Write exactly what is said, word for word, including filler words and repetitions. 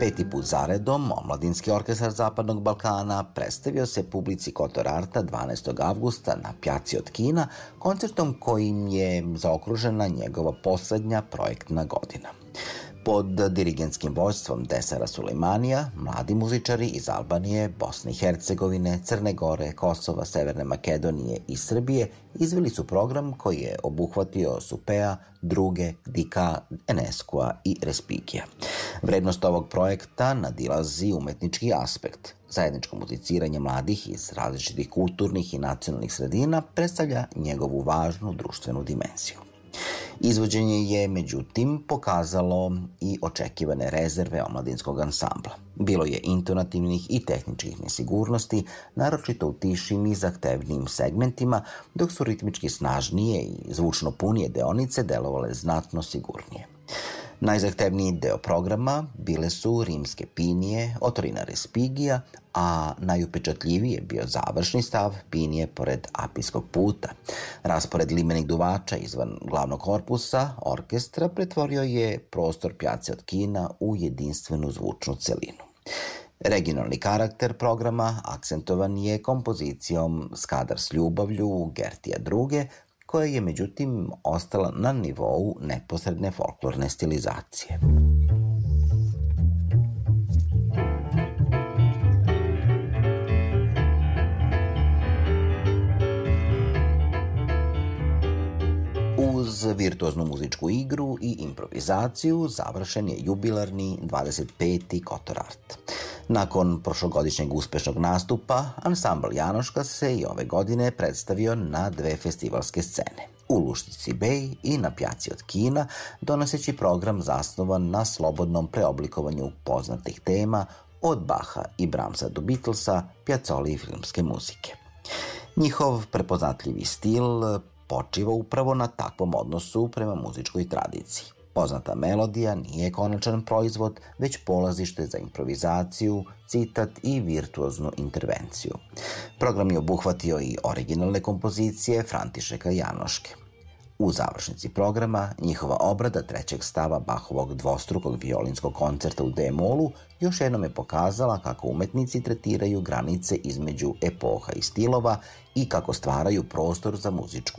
Peti put zaredom Omladinski orkestar Zapadnog Balkana predstavio se publici Kotor Arta dvanaestog avgusta na Pjaci od kina koncertom kojim je zaokružena njegova poslednja projektna godina. Pod dirigentskim vođstvom Desara Sulejmanija, mladi muzičari iz Albanije, Bosne i Hercegovine, Crne Gore, Kosova, Severne Makedonije i Srbije izveli su program koji je obuhvatio Supea, Druge, Dika, Eneskua i Respigija. Vrednost ovog projekta nadilazi umetnički aspekt. Zajedničko muziciranje mladih iz različitih kulturnih i nacionalnih sredina predstavlja njegovu važnu društvenu dimenziju. Izvođenje je, međutim, pokazalo i očekivane rezerve omladinskog ansambla. Bilo je intonativnih i tehničkih nesigurnosti, naročito u tišim i zahtevnijim segmentima, dok su ritmički snažnije i zvučno punije deonice delovale znatno sigurnije. Najzahtevniji deo programa bile su rimske pinije, otorina Respigija, a najupečatljiviji je bio završni stav pinije pored apijskog puta. Raspored limenih duvača izvan glavnog korpusa orkestra pretvorio je prostor Pjace od kina u jedinstvenu zvučnu celinu. Regionalni karakter programa akcentovan je kompozicijom Skadar s ljubavlju Gertija druge, koja je međutim ostala na nivou neposredne folklorne stilizacije. Uz virtuoznu muzičku igru i improvizaciju završen je jubilarni dvadeset peti Kotor Art. Nakon prošlogodišnjeg uspešnog nastupa, ansambl Janoška se i ove godine predstavio na dve festivalske scene, u Luštici Bej i na Pjaci od kina, donoseći program zasnovan na slobodnom preoblikovanju poznatih tema od Baha i Brahmsa do Beatlesa, Piazzoli i filmske muzike. Njihov prepoznatljivi stil počiva upravo na takvom odnosu prema muzičkoj tradiciji. Poznata melodija nije konačan proizvod, već polazište za improvizaciju, citat i virtuoznu intervenciju. Program je obuhvatio i originalne kompozicije Františeka Janoške. U završnici programa njihova obrada trećeg stava Bachovog dvostrukog violinskog koncerta u D-molu još jednom je pokazala kako umetnici tretiraju granice između epoha i stilova i kako stvaraju prostor za muzičku